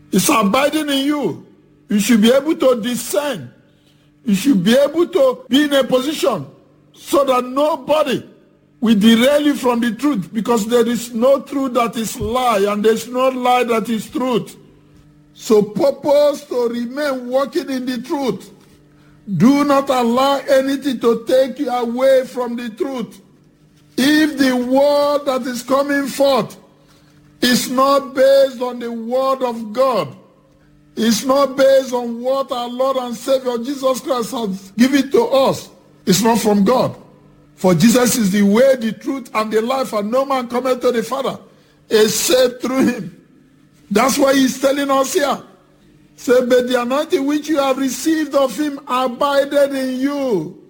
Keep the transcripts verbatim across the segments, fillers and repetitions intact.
It's abiding in you. You should be able to discern. You should be able to be in a position so that nobody will derail you from the truth, because there is no truth that is lie, and there is no lie that is truth. So purpose to remain walking in the truth. Do not allow anything to take you away from the truth. If the word that is coming forth is not based on the word of God, it's not based on what our Lord and Savior Jesus Christ has given to us, it's not from God. For Jesus is the way, the truth, and the life, and no man cometh to the Father except through him. That's why he's telling us here. Say, but the anointing which you have received of him abided in you.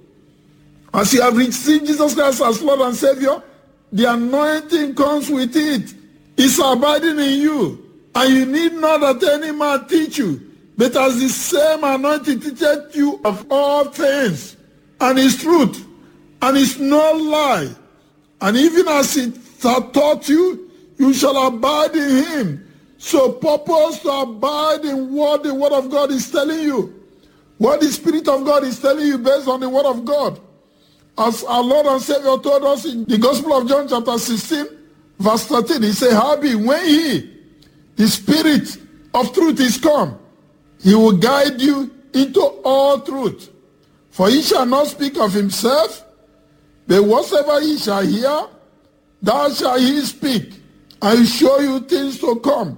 As you have received Jesus Christ as Lord and Savior, the anointing comes with it. It's abiding in you. And you need not that any man teach you, but as the same anointing teacheth you of all things, and is truth, and is no lie. And even as it hath taught you, you shall abide in him. So purpose to abide in what the word of God is telling you. What the Spirit of God is telling you based on the word of God. As our Lord and Savior told us in the Gospel of John chapter sixteen, verse thirteen, he said, howbeit when he, the Spirit of truth, is come, he will guide you into all truth. For he shall not speak of himself, but whatsoever he shall hear, that shall he speak, and show you things to come.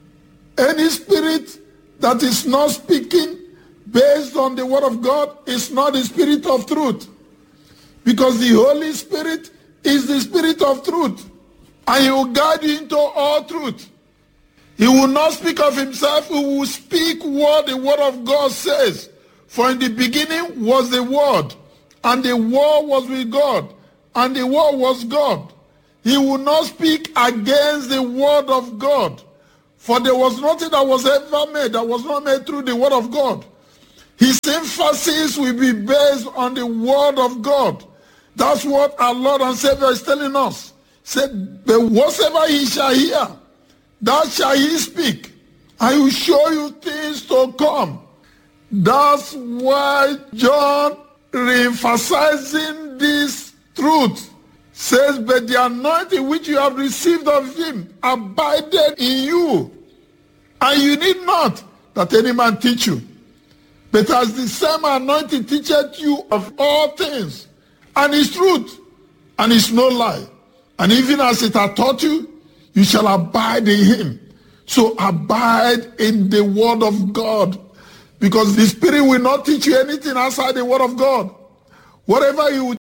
Any spirit that is not speaking based on the word of God is not the Spirit of truth. Because the Holy Spirit is the Spirit of truth, and he will guide you into all truth. He will not speak of himself, he will speak what the word of God says. For in the beginning was the Word, and the Word was with God, and the Word was God. He will not speak against the word of God. For there was nothing that was ever made that was not made through the word of God. His emphasis will be based on the word of God. That's what our Lord and Savior is telling us. Said, but whatsoever he shall hear, that shall he speak. I will show you things to come. That's why John, re-emphasizing this truth, says, but the anointing which you have received of him abided in you, and you need not that any man teach you. But as the same anointing teacheth you of all things, and is truth, and is no lie. And even as it hath taught you, you shall abide in him. So abide in the word of God, because the Spirit will not teach you anything outside the word of God. Whatever you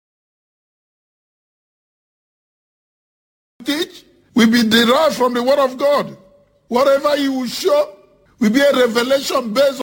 teach will be derived from the word of God. Whatever he will show will be a revelation based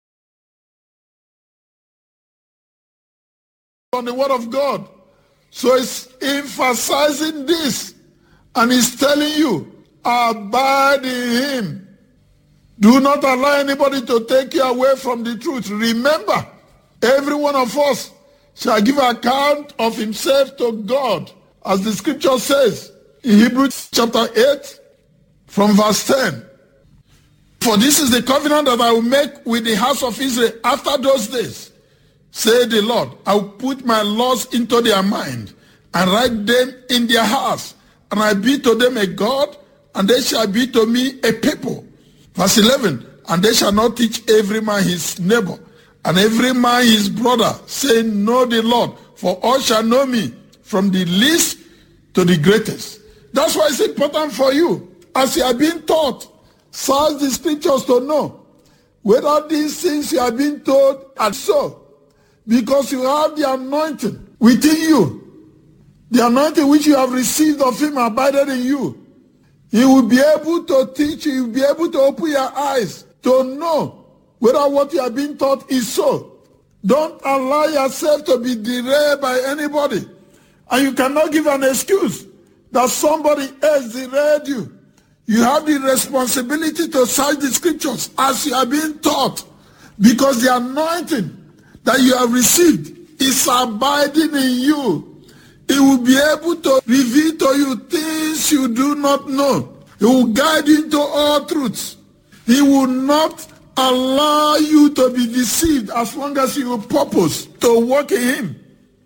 on the word of God. So it's emphasizing this, and it's telling you, abide in him. Do not allow anybody to take you away from the truth. Remember, every one of us shall give account of himself to God, as the scripture says in Hebrews chapter eight, from verse ten. For this is the covenant that I will make with the house of Israel after those days, say the Lord. I will put my laws into their mind, and write them in their hearts, and I be to them a God, and they shall be to me a people. Verse eleven, and they shall not teach every man his neighbor, and every man his brother, saying, know the Lord, for all shall know me, from the least to the greatest. That's why it's important for you, as you are being taught, search the scriptures to know whether these things you are being told are so, because you have the anointing within you. The anointing which you have received of him abided in you. He will be able to teach you. He will be able to open your eyes to know whether what you are being taught is so. Don't allow yourself to be derailed by anybody. And you cannot give an excuse that somebody else derailed you. You have the responsibility to search the scriptures as you are being taught, because the anointing that you have received is abiding in you. It will be able to reveal to you things you do not know. It will guide you into all truths. He will not allow you to be deceived as long as you purpose to walk in him.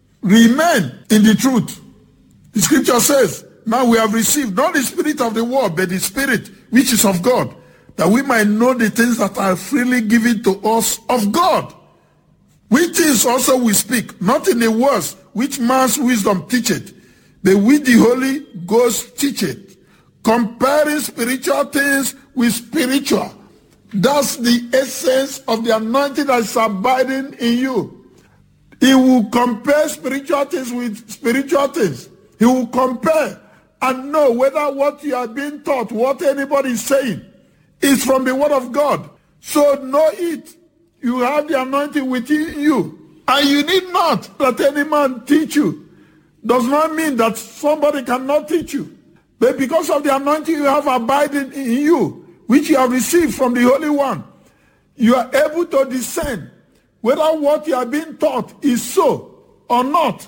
Remain in the truth. The scripture says, now we have received not the spirit of the world, but the spirit which is of God, that we might know the things that are freely given to us of God. Which things also we speak, not in the words which man's wisdom teacheth, but with the Holy Ghost teacheth, comparing spiritual things with spiritual. That's the essence of the anointing that is abiding in you. He will compare spiritual things with spiritual things. He will compare and know whether what you are being taught, what anybody is saying, is from the word of God. So know it. You have the anointing within you. And you need not that any man teach you. Does not mean that somebody cannot teach you. But because of the anointing you have abiding in you, which you have received from the Holy One, you are able to discern whether what you are being taught is so or not,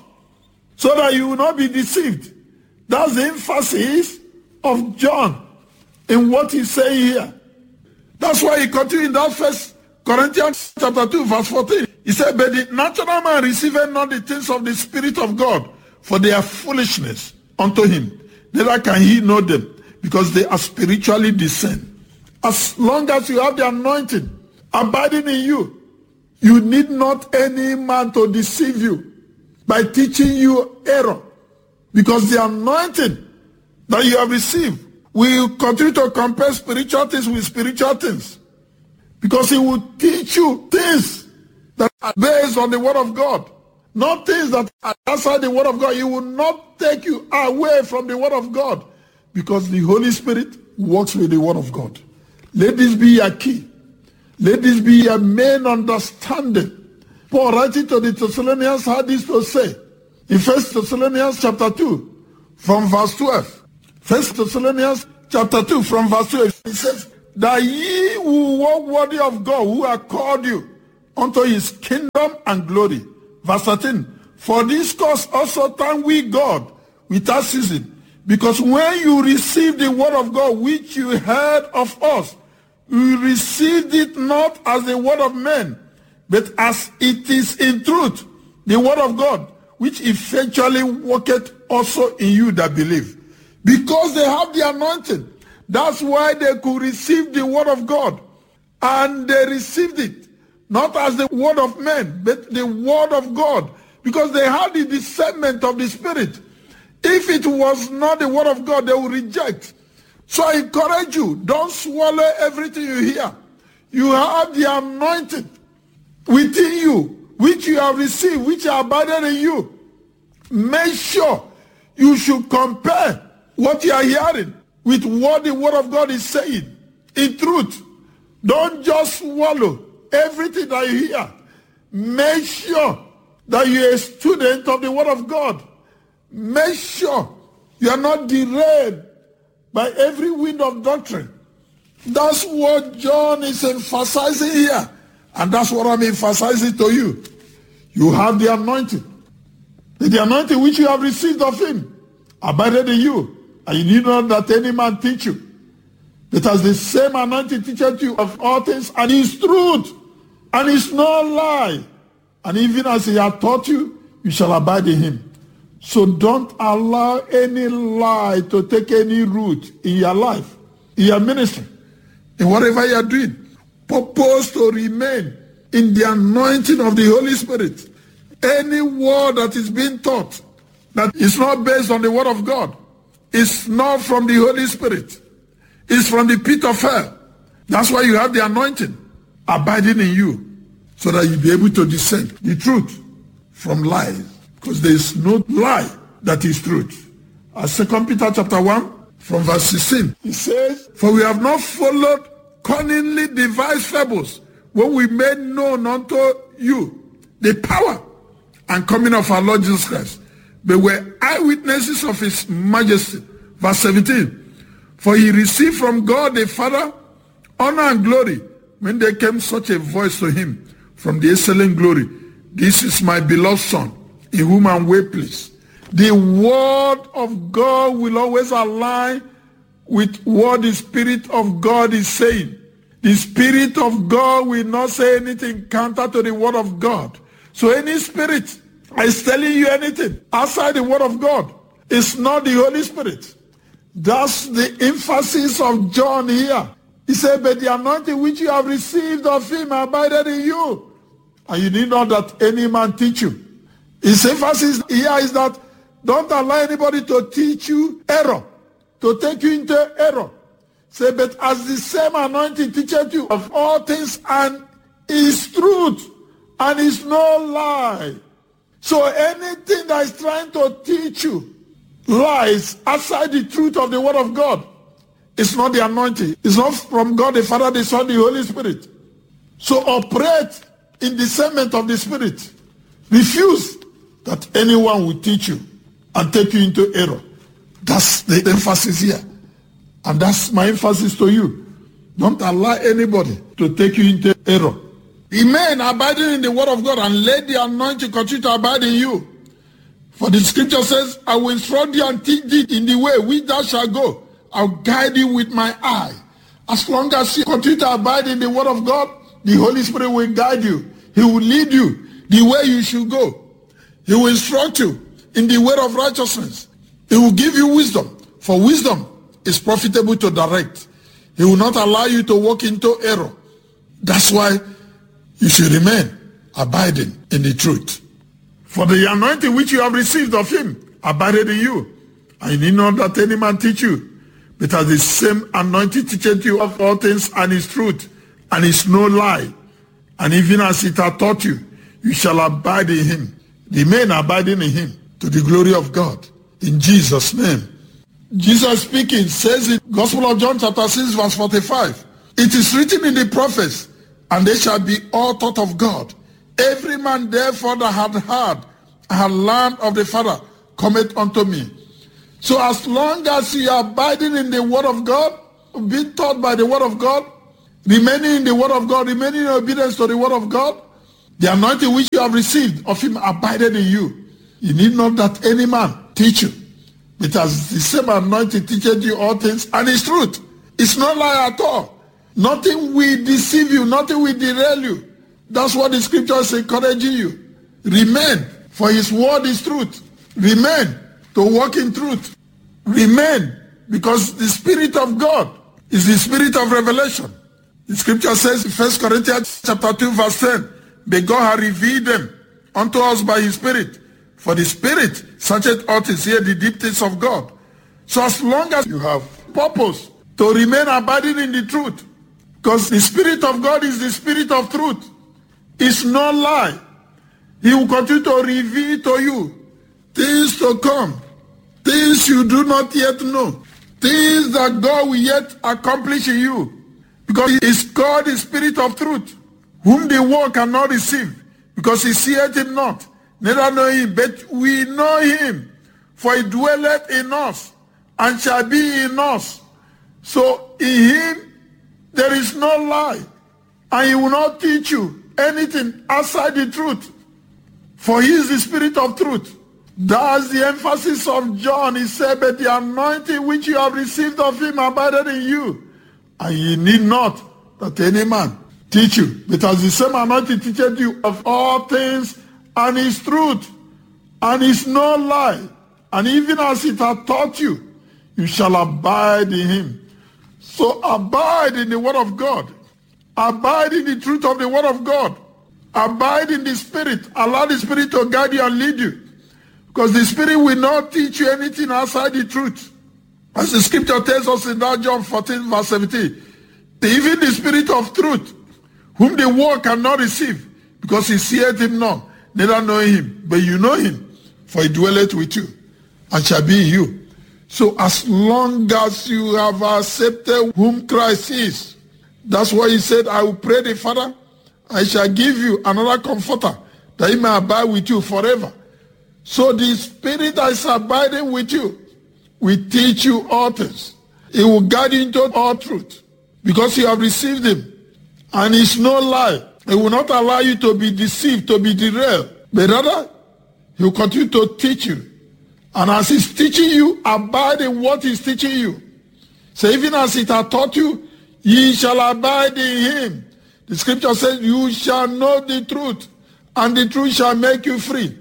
so that you will not be deceived. That's the emphasis of John in what he's saying here. That's why he continued in that first Corinthians chapter two, verse fourteen. He said, but the natural man receiveth not the things of the Spirit of God, for they are foolishness unto him. Neither can he know them, because they are spiritually discerned. As long as you have the anointing abiding in you, you need not any man to deceive you by teaching you error. Because the anointing that you have received will continue to compare spiritual things with spiritual things. Because he will teach you things that are based on the word of God. Not things that are outside the word of God. He will not take you away from the word of God. Because the Holy Spirit works with the word of God. Let this be your key. Let this be your main understanding. Paul writing to the Thessalonians had this to say in First Thessalonians chapter two from verse twelve. First Thessalonians chapter two from verse twelve. He says, that ye who walk worthy of God, who have called you unto his kingdom and glory. Verse thirteen. For this cause also thank we God without ceasing, because when you received the word of God which you heard of us, you received it not as the word of men, but as it is in truth, the word of God, which effectually worketh also in you that believe. Because they have the anointing, that's why they could receive the word of God. And they received it, not as the word of men, but the word of God. Because they had the discernment of the Spirit. If it was not the word of God, they would reject. So I encourage you, don't swallow everything you hear. You have the anointing within you, which you have received, which are abiding in you. Make sure you should compare what you are hearing with what the word of God is saying in truth. Don't just swallow everything that you hear. Make sure that you're a student of the word of God. Make sure you are not derailed by every wind of doctrine. That's what John is emphasizing here. And that's what I'm emphasizing to you. You have the anointing. The anointing which you have received of him abided in you. And you need not that any man teach you. But as the same anointing teacheth you of all things, and is truth, and is no lie. And even as he hath taught you, you shall abide in him. So don't allow any lie to take any root in your life, in your ministry, in whatever you are doing. Purpose to remain in the anointing of the Holy Spirit. Any word that is being taught that is not based on the word of God is not from the Holy Spirit. It's from the pit of hell. That's why you have the anointing abiding in you, so that you'll be able to discern the truth from lies. Because there is no lie that is truth. As Second Peter chapter one, from verse sixteen, he says, for we have not followed cunningly devised fables, when we made known unto you the power and coming of our Lord Jesus Christ, but were eyewitnesses of his majesty. Verse seventeen, for he received from God the Father honor and glory, when there came such a voice to him from the excellent glory, this is my beloved Son, in whom I'm well pleased. The word of God will always align with what the Spirit of God is saying. The Spirit of God will not say anything counter to the word of God. So any spirit is telling you anything outside the word of God, it's not the Holy Spirit. That's the emphasis of John here. He said, but the anointing which you have received of him abided in you, and you need not that any man teach you. His emphasis here is that don't allow anybody to teach you error, to take you into error. Say, but as the same anointing teacheth you of all things, and is truth, and is no lie. So anything that is trying to teach you lies outside the truth of the word of God, it's not the anointing. It's not from God the Father, the Son, the Holy Spirit. So operate in discernment of the Spirit. Refuse that anyone will teach you and take you into error. That's the emphasis here. And that's my emphasis to you. Don't allow anybody to take you into error. Remain abiding in the word of God, and let the anointing continue to abide in you. For the scripture says, I will instruct thee and teach thee in the way which thou shalt go. I'll guide you with my eye. As long as you continue to abide in the word of God, the Holy Spirit will guide you. He will lead you the way you should go. He will instruct you in the way of righteousness. He will give you wisdom, for wisdom is profitable to direct. He will not allow you to walk into error. That's why you should remain abiding in the truth. For the anointing which you have received of him abided in you, and you need not that any man teach you, but as the same anointing teacheth you of all things, and is truth, and is no lie. And even as it hath taught you, you shall abide in him. Remain abiding in him, to the glory of God. In Jesus' name. Jesus speaking says in Gospel of John chapter six verse forty-five, it is written in the prophets, and they shall be all taught of God. Every man therefore that had heard and had learned of the Father cometh unto me. So as long as you are abiding in the word of God, being taught by the word of God, remaining in the word of God, remaining in obedience to the word of God, the anointing which you have received of him abided in you. You need not that any man teach you. Because the same anointing teaches you all things, and it's truth. It's not lie at all. Nothing will deceive you. Nothing will derail you. That's what the scripture is encouraging you. Remain, for his word is truth. Remain to walk in truth. Remain, because the Spirit of God is the Spirit of revelation. The scripture says in First Corinthians chapter two verse ten, but God hath revealed them unto us by his Spirit. For the Spirit searcheth all things, here the deep things of God. So as long as you have purpose to remain abiding in the truth, because the Spirit of God is the Spirit of truth, it's no lie. He will continue to reveal to you things to come, things you do not yet know, things that God will yet accomplish in you. Because he is called the Spirit of truth, whom the world cannot receive, because he seeth him not, neither know him, but we know him, for he dwelleth in us, and shall be in us. So in him there is no lie, and he will not teach you anything outside the truth, for he is the Spirit of truth. That's the emphasis of John. He said, but the anointing which you have received of him abided in you, and ye need not that any man teach you, because the same anointing teacheth you of all things, and is truth, and is no lie. And even as it hath taught you, you shall abide in him. So abide in the word of God. Abide in the truth of the word of God. Abide in the Spirit. Allow the Spirit to guide you and lead you. Because the Spirit will not teach you anything outside the truth. As the scripture tells us in that John fourteen verse seventeen, even the Spirit of truth, whom the world cannot receive, because he seeth him not, neither know him, but you know him, for he dwelleth with you, and shall be in you. So as long as you have accepted whom Christ is, that's why he said, I will pray the Father, I shall give you another comforter, that he may abide with you forever. So the Spirit that is abiding with you will teach you all things. He will guide you into all truth, because you have received him, and it's no lie. He will not allow you to be deceived, to be derailed, but rather he will continue to teach you. And as he's teaching you, abide in what he's teaching you. So even as it has taught you, ye shall abide in him. The scripture says, you shall know the truth, and the truth shall make you free.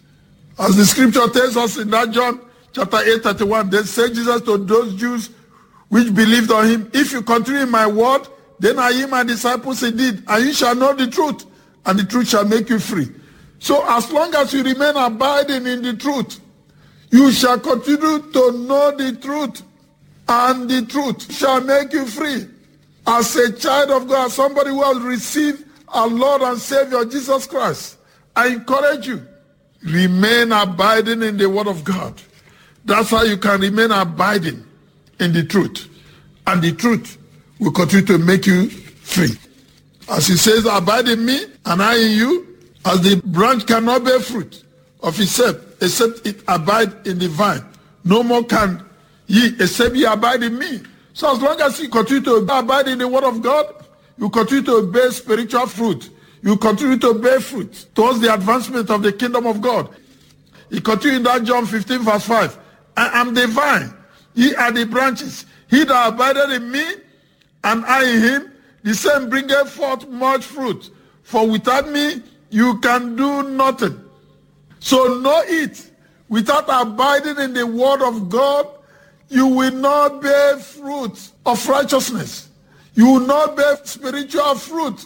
As the scripture tells us in that John chapter eight, thirty-one, then said Jesus to those Jews which believed on him, if you continue in my word, then are ye my disciples indeed, and you shall know the truth, and the truth shall make you free. So as long as you remain abiding in the truth, you shall continue to know the truth, and the truth shall make you free. As a child of God, somebody who has received our Lord and Savior Jesus Christ, I encourage you, remain abiding in the word of God. That's how you can remain abiding in the truth. And the truth will continue to make you free. As he says, abide in me and I in you, as the branch cannot bear fruit of itself, except it abide in the vine. No more can ye, except ye abide in me. So as long as you continue to abide in the word of God, you continue to bear spiritual fruit. You continue to bear fruit towards the advancement of the kingdom of God. He continued in that John fifteen verse five. I am the vine, ye are the branches. He that abideth in me, and I in him, the same bringeth forth much fruit. For without me, you can do nothing. So know it. Without abiding in the word of God, you will not bear fruit of righteousness. You will not bear spiritual fruit.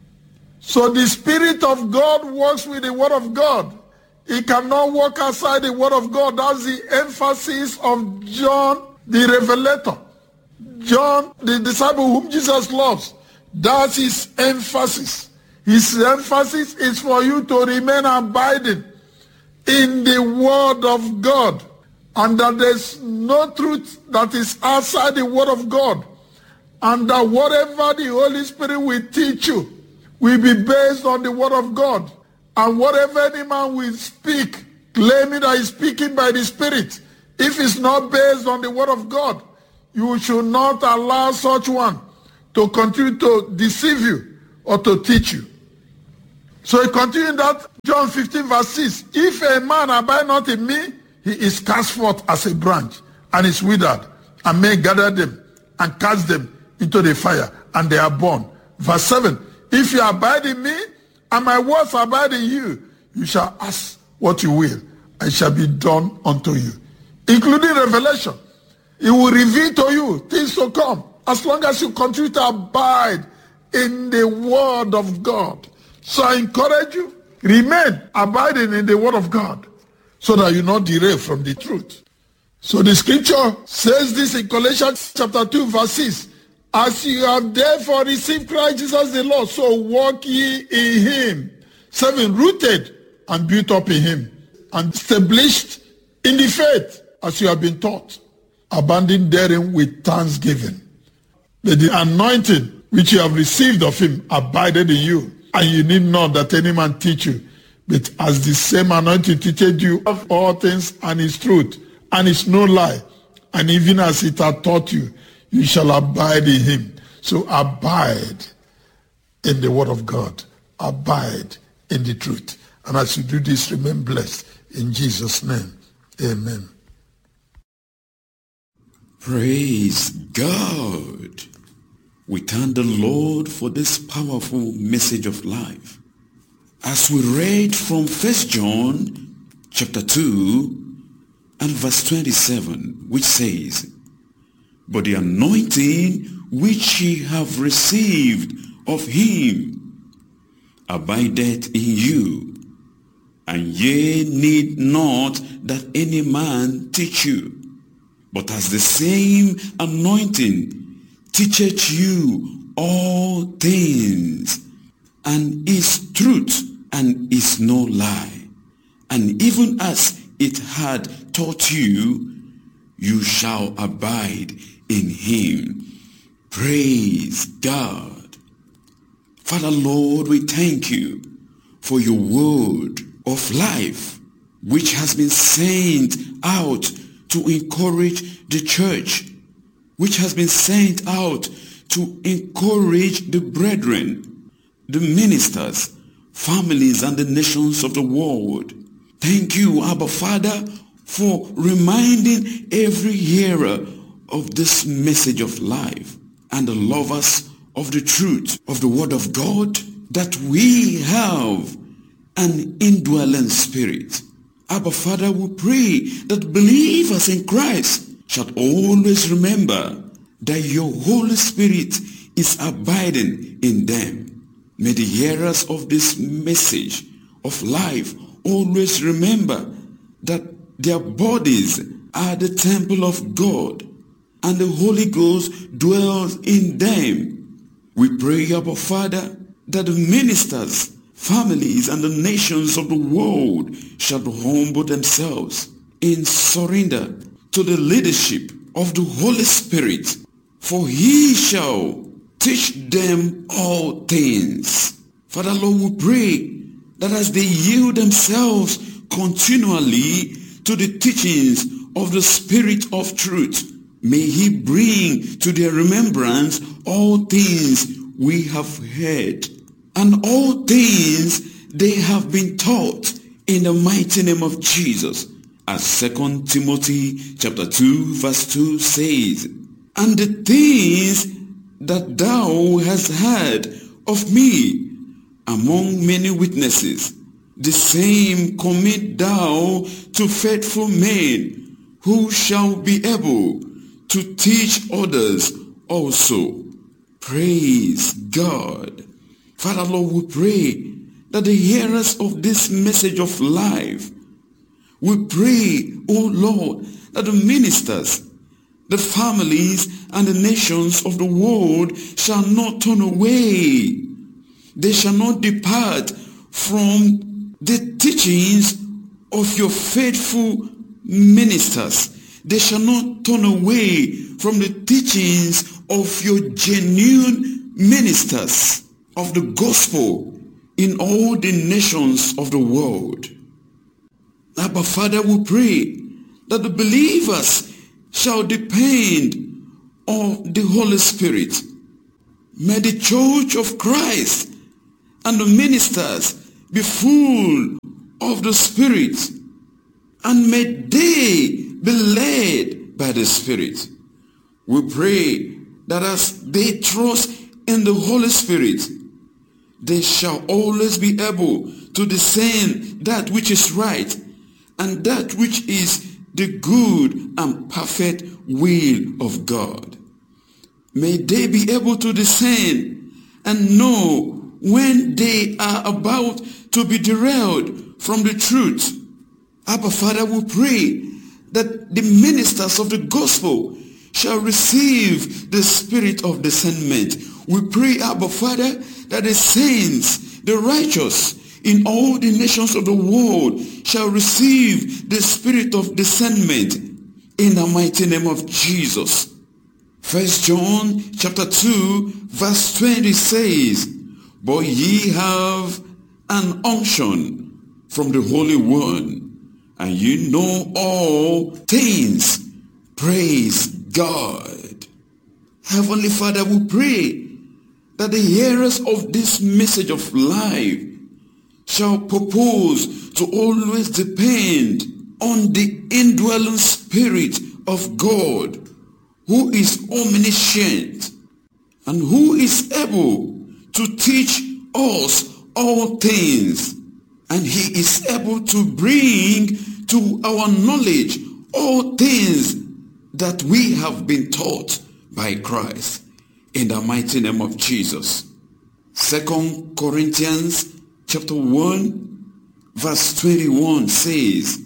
So the Spirit of God works with the word of God. He cannot walk outside the word of God. That's the emphasis of John the Revelator. John, the disciple whom Jesus loves. That's his emphasis. His emphasis is for you to remain abiding in the word of God. And that there's no truth that is outside the word of God. And that whatever the Holy Spirit will teach you will be based on the word of God. And whatever any man will speak, claiming that he's speaking by the Spirit, if it's not based on the word of God, you should not allow such one to continue to deceive you or to teach you. So he continued that, John fifteen verse six, if a man abide not in me, he is cast forth as a branch and is withered, and men gather them and cast them into the fire, and they are burned. Verse seven, if you abide in me, and my words abide in you, you shall ask what you will, and it shall be done unto you. Including revelation. It will reveal to you things to come, as long as you continue to abide in the word of God. So I encourage you, remain abiding in the word of God, so that you not derail from the truth. So the scripture says this in Colossians chapter two verse six. As you have therefore received Christ Jesus the Lord, so walk ye in him. Seven, rooted and built up in him, and established in the faith as you have been taught, abounding therein with thanksgiving. That the anointing which you have received of him abided in you, and you need not that any man teach you, but as the same anointing teacheth you of all things, and is truth, and is no lie, and even as it hath taught you, you shall abide in him. So abide in the word of God. Abide in the truth. And as you do this, remain blessed. In Jesus' name, amen. Praise God. We thank the Lord for this powerful message of life. As we read from First John chapter two and verse twenty-seven, which says, but the anointing which ye have received of him abideth in you, and ye need not that any man teach you. But as the same anointing teacheth you all things, and is truth, and is no lie, and even as it had taught you, you shall abide in him. Praise God. Father Lord, we thank you for your word of life, which has been sent out to encourage the church, which has been sent out to encourage the brethren, the ministers, families, and the nations of the world. Thank you, Abba Father, for reminding every hearer of this message of life and the lovers of the truth of the word of God, that we have an indwelling spirit. Abba Father, we pray that believers in Christ shall always remember that your Holy Spirit is abiding in them. May the hearers of this message of life always remember that their bodies are the temple of God and the Holy Ghost dwells in them. We pray, Abba Father, that the ministers, families, and the nations of the world shall humble themselves in surrender to the leadership of the Holy Spirit, for he shall teach them all things. Father, Lord, we pray that as they yield themselves continually to the teachings of the Spirit of truth, may he bring to their remembrance all things we have heard and all things they have been taught, in the mighty name of Jesus. As Second Timothy chapter two verse two says, and the things that thou hast heard of me among many witnesses, the same commit thou to faithful men, who shall be able to teach others also. Praise God. Father, Lord, we pray that the hearers of this message of life, we pray, oh Lord, that the ministers, the families, and the nations of the world shall not turn away. They shall not depart from the teachings of your faithful ministers. They shall not turn away from the teachings of your genuine ministers of the gospel in all the nations of the world. Abba Father, we pray that the believers shall depend on the Holy Spirit. May the church of Christ and the ministers be full of the Spirit, and may they be led by the Spirit. We pray that as they trust in the Holy Spirit, they shall always be able to discern that which is right and that which is the good and perfect will of God. May they be able to discern and know when they are about to be derailed from the truth. Abba Father, we pray that the ministers of the gospel shall receive the spirit of discernment. We pray, Abba Father, that the saints, the righteous in all the nations of the world shall receive the spirit of discernment in the mighty name of Jesus. First John chapter two verse twenty says, but ye have an unction from the Holy One, and ye know all things. Praise God. Heavenly Father, we pray that the hearers of this message of life shall purpose to always depend on the indwelling Spirit of God, who is omniscient and who is able to teach us all things, and he is able to bring to our knowledge all things that we have been taught by Christ, in the mighty name of Jesus. Second Corinthians chapter one verse twenty-one says,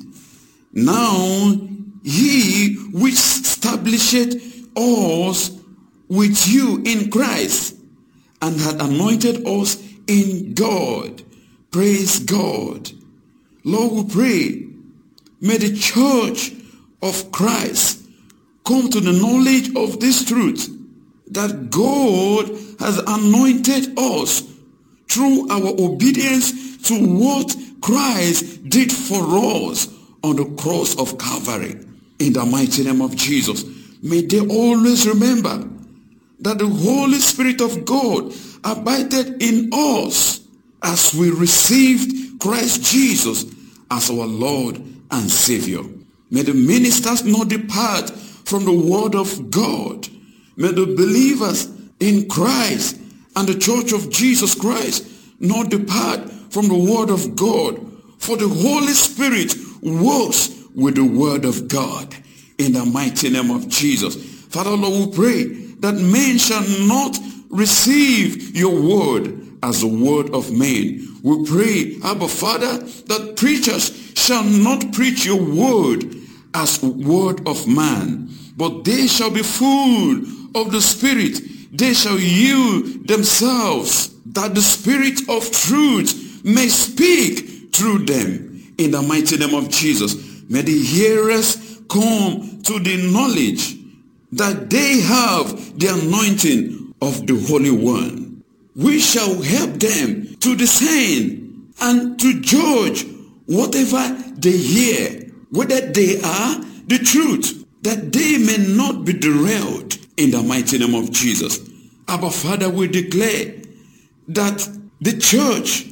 now he which establisheth us with you in Christ, and had anointed us in God. Praise God. Lord, we pray, may the church of Christ come to the knowledge of this truth, that God has anointed us through our obedience to what Christ did for us on the cross of Calvary. In the mighty name of Jesus, may they always remember that the Holy Spirit of God abided in us as we received Christ Jesus as our Lord and Savior. May the ministers not depart from the word of God. May the believers in Christ and the church of Jesus Christ, nor depart from the word of God. For the Holy Spirit works with the word of God. In the mighty name of Jesus. Father, Lord, we pray that men shall not receive your word as a word of men. We pray, Abba Father, that preachers shall not preach your word as a word of man, but they shall be full of the Spirit. They shall yield themselves, that the Spirit of truth may speak through them. In the mighty name of Jesus, may the hearers come to the knowledge that they have the anointing of the Holy One. We shall help them to discern and to judge whatever they hear, whether they are the truth, that they may not be derailed. In the mighty name of Jesus. Abba Father, we declare that the church,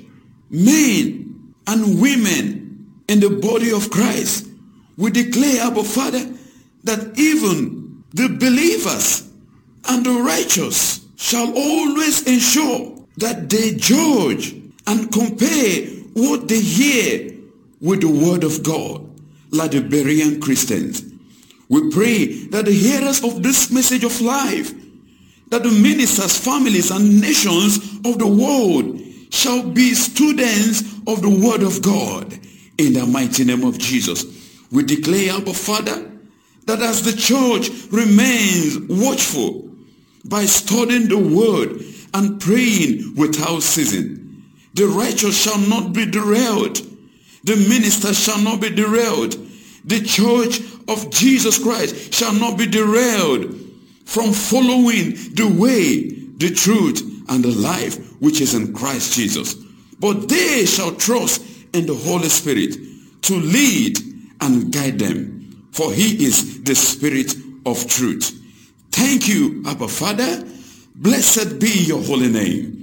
men and women in the body of Christ, we declare, Abba Father, that even the believers and the righteous shall always ensure that they judge and compare what they hear with the word of God, like the Berean Christians. We pray that the hearers of this message of life, that the ministers, families, and nations of the world shall be students of the word of God. In the mighty name of Jesus, we declare, Abba Father, that as the church remains watchful by studying the word and praying without ceasing, the righteous shall not be derailed. The ministers shall not be derailed. The church of Jesus Christ shall not be derailed from following the way, the truth, and the life which is in Christ Jesus. But they shall trust in the Holy Spirit to lead and guide them, for he is the Spirit of truth. Thank you, Abba Father. Blessed be your holy name.